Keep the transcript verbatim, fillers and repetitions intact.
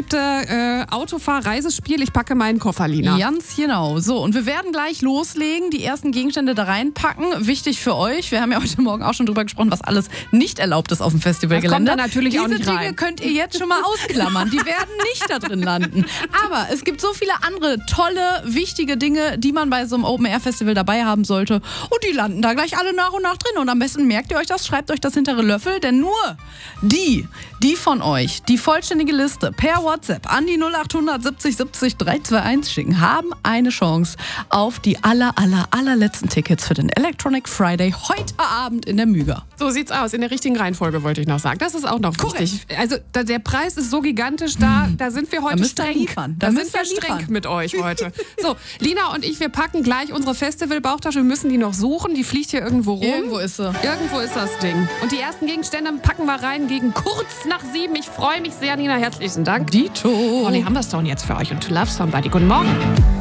beliebte äh, Autofahr-Reisespiel. Ich packe meinen Koffer, Lina. Ganz genau. So, und wir werden gleich loslegen, die ersten Gegenstände da reinpacken. Wichtig für euch, wir haben ja heute Morgen auch schon drüber gesprochen, was alles nicht erlaubt ist auf dem Festivalgelände. Das kommt da natürlich Diese auch nicht rein. Dinge könnt ihr jetzt schon mal ausklammern. Die werden nicht da drin landen. Aber es gibt so viele andere tolle, wichtige Dinge, die man bei so einem Open-Air-Festival dabei haben sollte. Und die landen da gleich alle nach und nach drin. Und am besten merkt ihr euch das, schreibt euch das hintere Löffel, denn nur die, die von euch die vollständige Liste per WhatsApp an die null acht siebzig siebzig drei zwei eins schicken, haben eine Chance auf die aller, aller, allerletzten Tickets für den Electronic Friday heute Abend in der Müger. So sieht's aus. In der richtigen Reihenfolge wollte ich noch sagen. Das ist auch noch wichtig. Also da, der Preis ist so gigantisch, da, da sind wir heute da müsst ihr streng. liefern. Da, Da sind müsst wir ihr streng liefern. mit euch heute. So, Lina und ich, wir packen gleich unsere Festival-Bauchtasche. Wir müssen die noch suchen. Die fliegt hier irgendwo rum. Irgendwo ist sie. Irgendwo ist das Ding. Und die ersten Gegenstände packen wir rein gegen kurz nach sieben. Ich freue mich sehr, Nina. Herzlichen Dank. Dito. Holly Humberstone jetzt für euch und To Love Somebody. Guten Morgen.